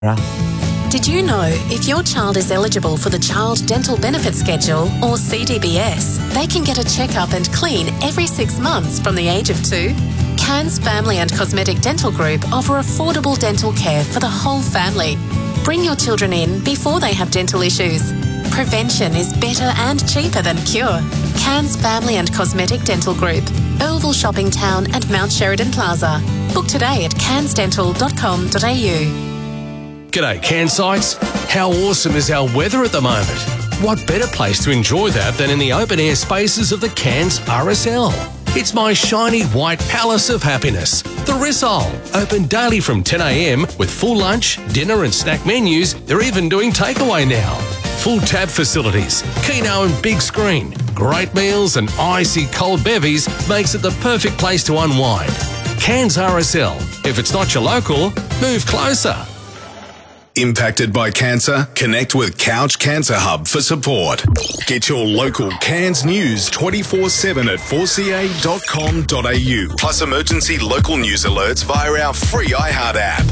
Did you know if your child is eligible for the Child Dental Benefit Schedule, or CDBS, they can get a checkup and clean every 6 months from the age of 2? Cairns Family and Cosmetic Dental Group offer affordable dental care for the whole family. Bring your children in before they have dental issues. Prevention is better and cheaper than cure. Cairns Family and Cosmetic Dental Group, Earlville Shopping Town and Mount Sheridan Plaza. Book today at cairnsdental.com.au. G'day, Cairnsites. How awesome is our weather at the moment? What better place to enjoy that than in the open-air spaces of the Cairns RSL? It's my shiny white palace of happiness, the Rissole. Open daily from 10 a.m. with full lunch, dinner and snack menus. They're even doing takeaway now. Full tab facilities, keno and big screen, great meals and icy cold bevies makes it the perfect place to unwind. Cairns RSL. If it's not your local, move closer. Impacted by cancer? Connect with Couch Cancer Hub for support. Get your local Cairns news 24/7 at 4ca.com.au. Plus emergency local news alerts via our free iHeart app.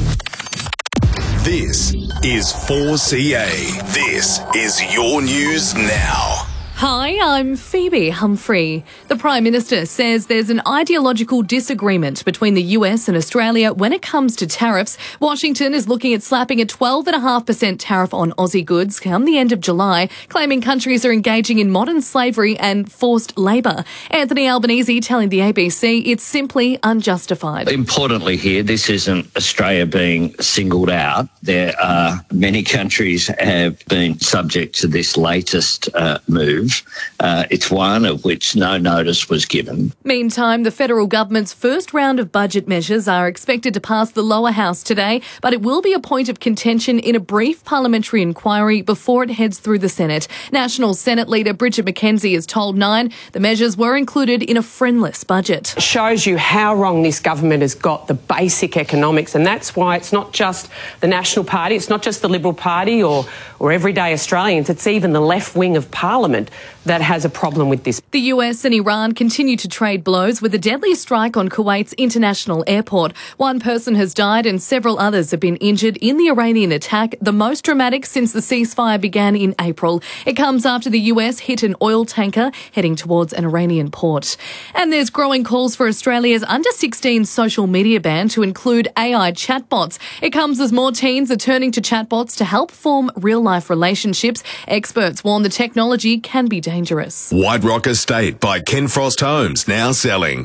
This is 4CA. This is your news now. Hi, I'm Phoebe Humphrey. The Prime Minister says there's an ideological disagreement between the US and Australia when it comes to tariffs. Washington is looking at slapping a 12.5% tariff on Aussie goods come the end of July, claiming countries are engaging in modern slavery and forced labour. Anthony Albanese telling the ABC it's simply unjustified. Importantly here, this isn't Australia being singled out. There are many countries have been subject to this latest move. It's one of which no notice was given. Meantime, the federal government's first round of budget measures are expected to pass the lower house today, but it will be a point of contention in a brief parliamentary inquiry before it heads through the Senate. National Senate leader Bridget McKenzie has told Nine the measures were included in a friendless budget. It shows you how wrong this government has got the basic economics, and that's why it's not just the National Party, it's not just the Liberal Party or everyday Australians, it's even the left wing of Parliament that has a problem with this. The US and Iran continue to trade blows with a deadly strike on Kuwait's international airport. One person has died and several others have been injured in the Iranian attack, the most dramatic since the ceasefire began in April. It comes after the US hit an oil tanker heading towards an Iranian port. And there's growing calls for Australia's under-16 social media ban to include AI chatbots. It comes as more teens are turning to chatbots to help form real-life relationships. Experts warn the technology can be dangerous. White Rock Estate by Ken Frost Homes, now selling.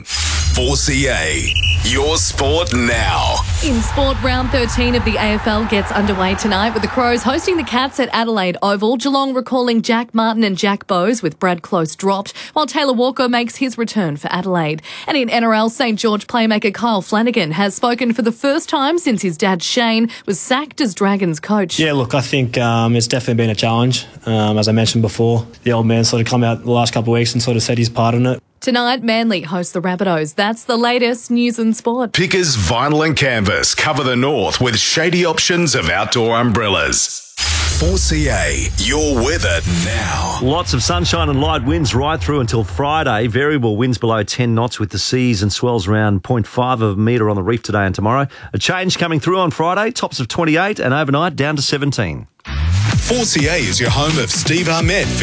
4CA, your sport now. In sport, round 13 of the AFL gets underway tonight with the Crows hosting the Cats at Adelaide Oval. Geelong recalling Jack Martin and Jack Bowes with Brad Close dropped, while Taylor Walker makes his return for Adelaide. And in NRL, St George playmaker Kyle Flanagan has spoken for the first time since his dad Shane was sacked as Dragons coach. Yeah, look, I think it's definitely been a challenge. As I mentioned before, the old man sort of come out the last couple of weeks and sort of said his part in it. Tonight, Manly hosts the Rabbitohs. That's the latest news and sport. Pickers Vinyl and Canvas cover the north with shady options of outdoor umbrellas. 4CA, your weather now. Lots of sunshine and light winds right through until Friday. Variable winds below 10 knots with the seas and swells around 0.5 of a metre on the reef today and tomorrow. A change coming through on Friday, tops of 28 and overnight down to 17. 4CA is your home of Steve Ahmed.